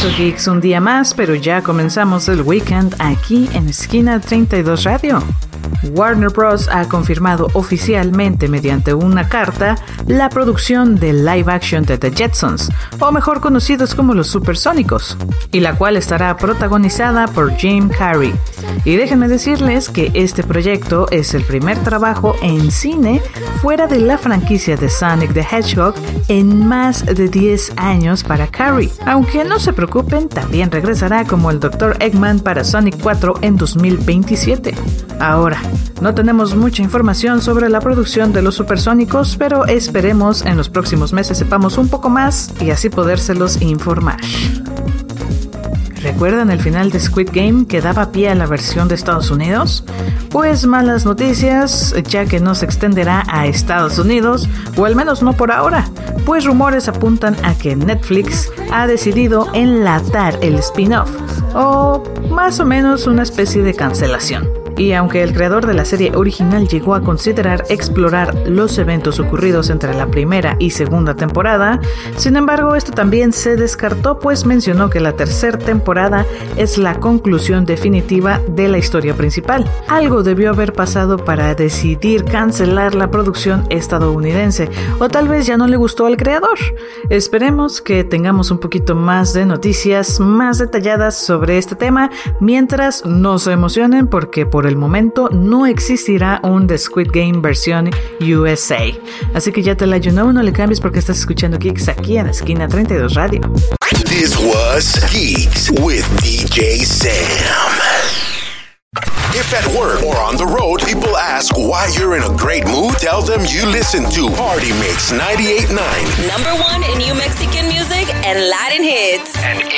eso, geeks, un día más, pero ya comenzamos el weekend aquí en Esquina 32 Radio. Warner Bros. Ha confirmado oficialmente mediante una carta la producción de live action de The Jetsons, o mejor conocidos como los Supersónicos, y la cual estará protagonizada por Jim Carrey. Y déjenme decirles que este proyecto es el primer trabajo en cine fuera de la franquicia de Sonic the Hedgehog en más de 10 años para Carrey. Aunque no se preocupen, también regresará como el Dr. Eggman para Sonic 4 en 2027. Ahora, no tenemos mucha información sobre la producción de los Supersónicos, pero esperemos en los próximos meses sepamos un poco más y así podérselos informar. ¿Recuerdan el final de Squid Game que daba pie a la versión de Estados Unidos? Pues malas noticias, ya que no se extenderá a Estados Unidos, o al menos no por ahora, pues rumores apuntan a que Netflix ha decidido enlatar el spin-off, o más o menos una especie de cancelación. Y aunque el creador de la serie original llegó a considerar explorar los eventos ocurridos entre la primera y segunda temporada, sin embargo esto también se descartó, pues mencionó que la tercera temporada es la conclusión definitiva de la historia principal. Algo debió haber pasado para decidir cancelar la producción estadounidense, o tal vez ya no le gustó al creador. Esperemos que tengamos un poquito más de noticias más detalladas sobre este tema, mientras no se emocionen porque por el momento no existirá un The Squid Game versión USA. Así que ya te la no le cambies porque estás escuchando Geeks aquí en Esquina 32 Radio. This was Geeks with DJ Sam. If at work or on the road, people ask why you're in a great mood, tell them you listen to Party Mix 98.9. #1 in New Mexican music and Latin hits. And